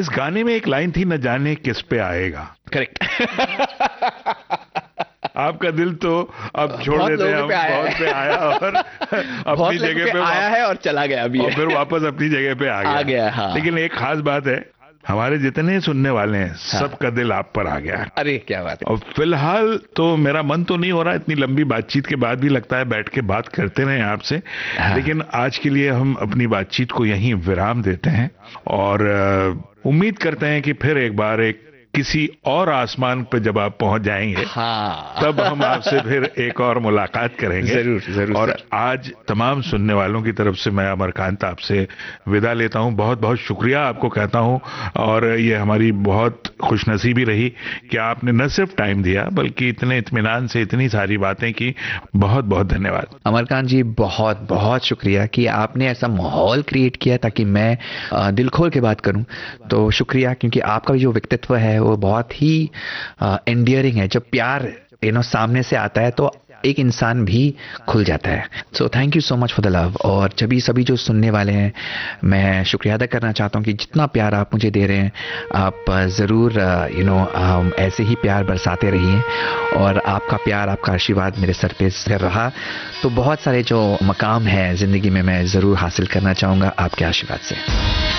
इस गाने में एक लाइन थी, न जाने किस पे आएगा। करेक्ट। आपका दिल तो अब छोड़ बहुत देते हैं, लोगों पे आया बहुत है। पे आया और बहुत अपनी लोगों जगह पे पे आया है और चला गया अभी और है। फिर वापस अपनी जगह पे आ आ गया, हाँ। लेकिन एक खास बात है, हमारे जितने सुनने वाले हैं हाँ। सबका दिल आप पर आ गया है। अरे क्या बात है। और फिलहाल तो मेरा मन तो नहीं हो रहा, इतनी लंबी बातचीत के बाद भी लगता है बैठ के बात करते रहे आपसे। हाँ। लेकिन आज के लिए हम अपनी बातचीत को यहीं विराम देते हैं और उम्मीद करते हैं कि फिर एक बार किसी और आसमान पे जब आप पहुंच जाएंगे, हाँ। तब हम आपसे फिर एक और मुलाकात करेंगे। जरूर जरूर और सर। आज तमाम सुनने वालों की तरफ से मैं अमरकांत आपसे विदा लेता हूं। बहुत बहुत शुक्रिया आपको कहता हूं, और ये हमारी बहुत खुशनसीबी रही कि आपने न सिर्फ टाइम दिया बल्कि इतने इत्मीनान से इतनी सारी बातें की। बहुत बहुत धन्यवाद। अमरकांत जी, बहुत बहुत शुक्रिया कि आपने ऐसा माहौल क्रिएट किया ताकि मैं दिल खोल के बात करूं। तो शुक्रिया, क्योंकि आपका जो व्यक्तित्व है वो बहुत ही एंडियरिंग है। जब प्यार सामने से आता है तो एक इंसान भी खुल जाता है। So thank you so much for the love. और सभी जो सुनने वाले हैं, मैं शुक्रिया अदा करना चाहता हूं कि जितना प्यार आप मुझे दे रहे हैं, आप ज़रूर ऐसे ही प्यार बरसाते रहिए। और आपका प्यार, आपका आशीर्वाद मेरे सर पे से रहा तो बहुत सारे जो मकाम है ज़िंदगी में मैं ज़रूर हासिल करना चाहूँगा आपके आशीर्वाद से।